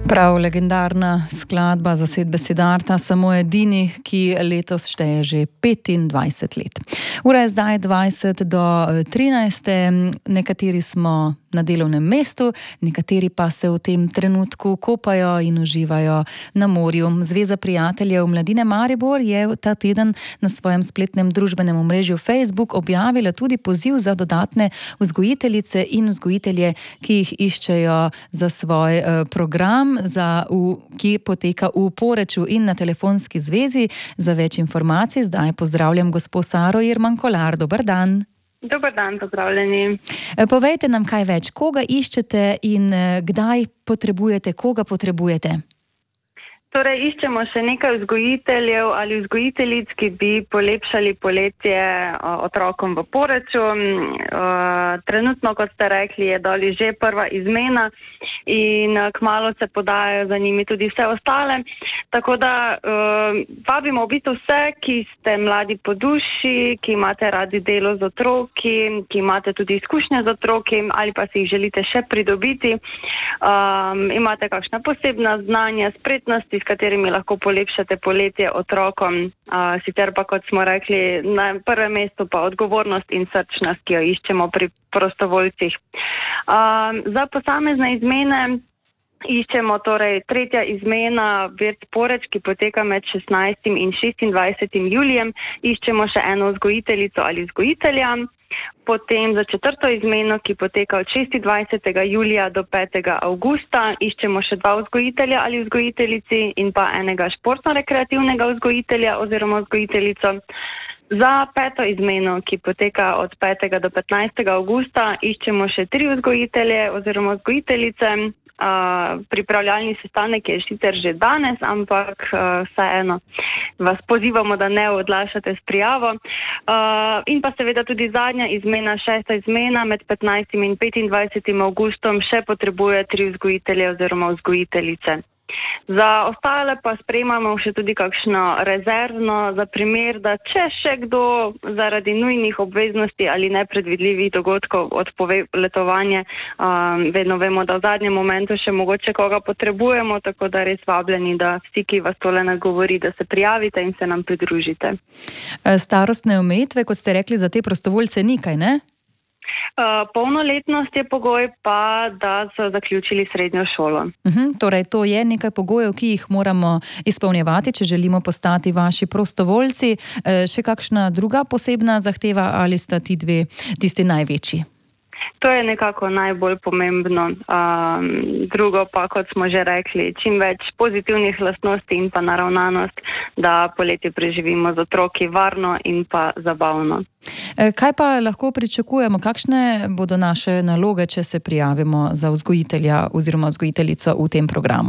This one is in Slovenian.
Prav legendarna skladba zasedbe Siddharta, samo edini, ki letos šteje že 25 let. Ura je zdaj 20 do 13. Nekateri smo na delovnem mestu, nekateri pa se v tem trenutku kopajo in uživajo na morju. Zveza prijateljev Mladine Maribor je ta teden na svojem spletnem družbenem omrežju Facebook objavila tudi poziv za dodatne vzgojiteljice in vzgojitelje, ki jih iščejo za svoj program, ki poteka v Poreču in na telefonski zvezi. Za več informacij zdaj pozdravljam gospo Saro Irman Kolar. Dober dan. Dober dan, pozdravljeni. Povejte nam kaj več, koga iščete in kdaj potrebujete, koga potrebujete? Torej, iščemo še nekaj vzgojiteljev ali vzgojiteljic, ki bi polepšali poletje otrokom v Poreču. Trenutno, kot ste rekli, je doli že prva izmena in kmalu se podajajo za njimi tudi vse ostale. Tako da vabimo v bistvu vse, ki ste mladi po duši, ki imate radi delo z otroki, ki imate tudi izkušnje z otroki ali pa si jih želite še pridobiti. Imate kakšna posebna znanja, spretnosti, s katerimi lahko polepšate poletje otrokom. Sicer pa, kot smo rekli, na prvem mestu pa odgovornost in srčnost, ki jo iščemo pri prostovoljcih. Za posamezne izmene iščemo torej tretja izmena Vrt Poreč, ki poteka med 16. in 26. julijem. Iščemo še eno vzgojiteljico ali vzgojitelja. Potem za četrto izmeno, ki poteka od 26. julija do 5. avgusta, iščemo še dva vzgojitelja ali vzgojiteljici in pa enega športno-rekreativnega vzgojitelja oziroma vzgojiteljico. Za peto izmeno, ki poteka od 5. do 15. avgusta, iščemo še tri vzgojitelje oziroma vzgojiteljice. Pripravljalni sestanek je sicer že danes, ampak vseeno vas pozivamo, da ne odlašate s prijavo. In pa seveda tudi zadnja izmena, šesta izmena med 15. in 25. avgustom še potrebuje tri vzgojitelje oziroma vzgojiteljice. Za ostale pa sprejemamo še tudi kakšno rezervno za primer, da če še kdo zaradi nujnih obveznosti ali nepredvidljivih dogodkov odpove letovanje, vedno vemo, da v zadnjem momentu še mogoče koga potrebujemo, tako da res vabljeni, da vsi, ki vas tole nagovori, da se prijavite in se nam pridružite. Starostne omejitve, kot ste rekli, za te prostovoljce nikaj, ne? Polnoletnost je pogoj, pa da so zaključili srednjo šolo. Torej, to je nekaj pogojev, ki jih moramo izpolnjevati, če želimo postati vaši prostovoljci. Še kakšna druga posebna zahteva ali sta ti dve tisti največji? To je nekako najbolj pomembno. Drugo pa, kot smo že rekli, čim več pozitivnih lastnosti in pa naravnanost, da poletje preživimo z otroki varno in pa zabavno. Kaj pa lahko pričakujemo? Kakšne bodo naše naloge, če se prijavimo za vzgojitelja oziroma vzgojiteljico v tem programu?